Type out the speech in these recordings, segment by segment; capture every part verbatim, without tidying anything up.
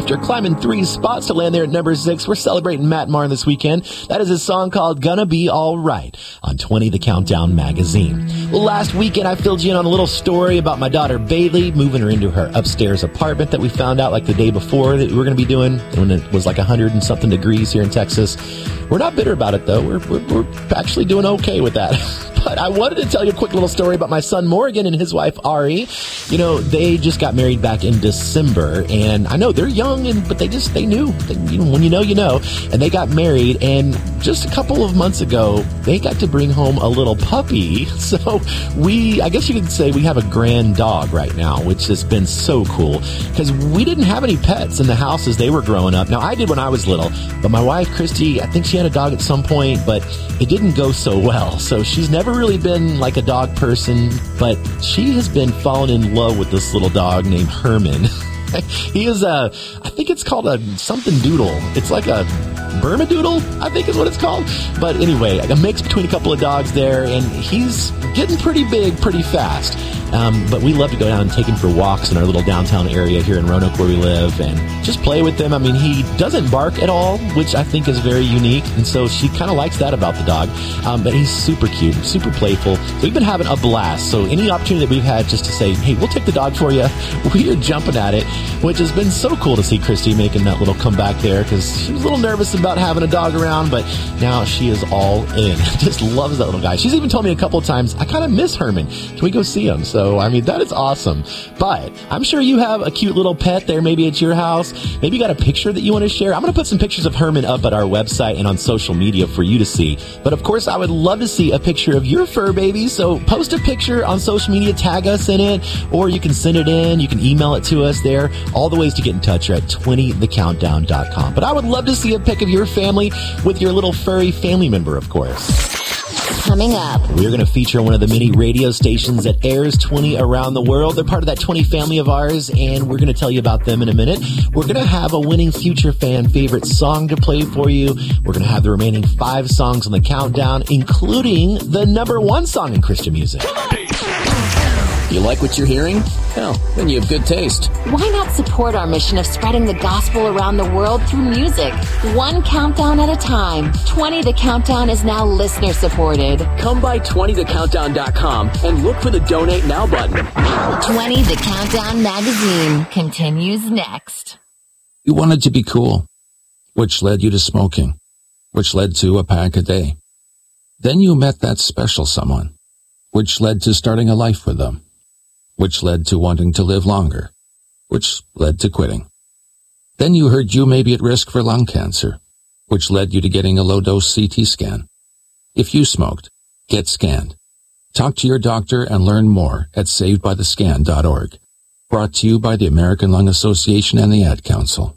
after climbing three spots to land there at number six. We're celebrating Matt Martin this weekend. That is a song called Gonna Be Alright on twenty The Countdown magazine. Well, last weekend I filled you in on a little story about my daughter Bailey moving her into her upstairs apartment that we found out like the day before that we were going to be doing when it was like one hundred and something degrees here in Texas. We're not bitter about it, though. We're, we're, we're actually doing okay with that. But I wanted to tell you a quick little story about my son Morgan and his wife Ari. You know, they just got married back in December, and I know they're young, and but they just, they knew. They, you know, when you know, you know. And they got married, and just a couple of months ago, they got to bring home a little puppy. So we, I guess you could say we have a grand dog right now, which has been so cool, because we didn't have any pets in the house as they were growing up. Now, I did when I was little, but my wife, Christy, I think she had a dog at some point, but it didn't go so well. So she's never really been like a dog person, but she has been falling in love with this little dog named Herman. He is a, I think it's called a something doodle. It's like a Burma doodle, I think is what it's called. But anyway, a mix between a couple of dogs there, and he's getting pretty big pretty fast. Um, but we love to go down and take him for walks in our little downtown area here in Roanoke where we live and just play with him. I mean, he doesn't bark at all, which I think is very unique. And so she kind of likes that about the dog. Um, but he's super cute, super playful. So we've been having a blast. So any opportunity that we've had just to say, hey, we'll take the dog for you, we are jumping at it, which has been so cool to see Christy making that little comeback there because she was a little nervous about having a dog around, but now she is all in. Just loves that little guy. She's even told me a couple of times, I kind of miss Herman. Can we go see him? So So, I mean, that is awesome. But I'm sure you have a cute little pet there maybe at your house. Maybe you got a picture that you want to share. I'm going to put some pictures of Herman up at our website and on social media for you to see. But, of course, I would love to see a picture of your fur baby. So post a picture on social media, tag us in it, or you can send it in. You can email it to us there. All the ways to get in touch are at twenty the countdown dot com. But I would love to see a pic of your family with your little furry family member, of course. Coming up, we're going to feature one of the many radio stations that airs twenty around the world. They're part of that twenty family of ours, and we're going to tell you about them in a minute. We're going to have a winning Future Fan favorite song to play for you. We're going to have the remaining five songs on the countdown, including the number one song in Christian music. You like what you're hearing? Hell, then you have good taste. Why not support our mission of spreading the gospel around the world through music? One countdown at a time. twenty The Countdown is now listener supported. Come by twenty the countdown dot com and look for the Donate Now button. twenty The Countdown magazine continues next. You wanted to be cool, which led you to smoking, which led to a pack a day. Then you met that special someone, which led to starting a life with them, which led to wanting to live longer, which led to quitting. Then you heard you may be at risk for lung cancer, which led you to getting a low-dose C T scan. If you smoked, get scanned. Talk to your doctor and learn more at saved by the scan dot org. Brought to you by the American Lung Association and the Ad Council.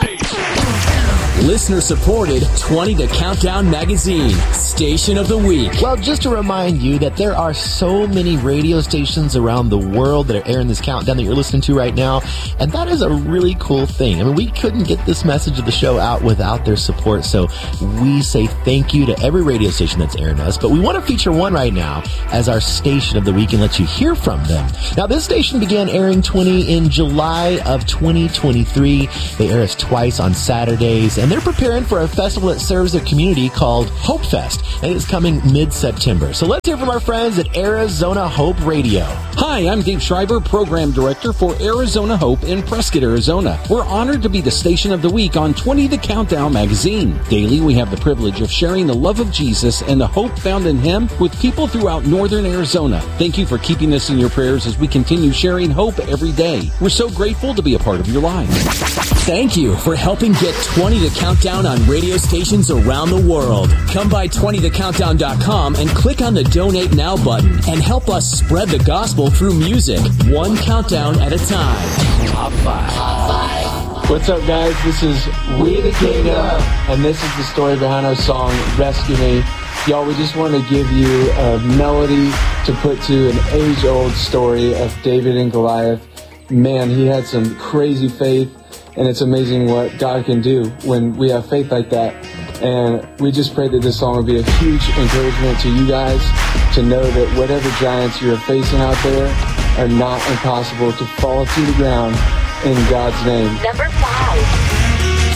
Listener supported twenty The Countdown magazine, station of the week. Well, just to remind you that there are so many radio stations around the world that are airing this countdown that you're listening to right now, and that is a really cool thing. I mean, we couldn't get this message of the show out without their support, so we say thank you to every radio station that's airing us, but we want to feature one right now as our station of the week and let you hear from them. Now, this station began airing twenty in July of twenty twenty-three. They air us twice on Saturdays, and they're preparing for a festival that serves their community called Hope Fest, and it's coming mid-September. So let's hear from our friends at Arizona Hope Radio. Hi, I'm Dave Schreiber, Program Director for Arizona Hope in Prescott, Arizona. We're honored to be the station of the week on twenty The Countdown magazine. Daily, we have the privilege of sharing the love of Jesus and the hope found in Him with people throughout northern Arizona. Thank you for keeping us in your prayers as we continue sharing hope every day. We're so grateful to be a part of your lives. Thank you for helping get twenty The Countdown on radio stations around the world. Come by twenty the countdown dot com and click on the Donate Now button and help us spread the gospel through music, one countdown at a time. Top five. Top five. What's up, guys? This is We the Kingdom, and this is the story behind our song, Rescue Me. Y'all, we just want to give you a melody to put to an age-old story of David and Goliath. Man, he had some crazy faith. And it's amazing what God can do when we have faith like that. And we just pray that this song will be a huge encouragement to you guys to know that whatever giants you're facing out there are not impossible to fall to the ground in God's name. Number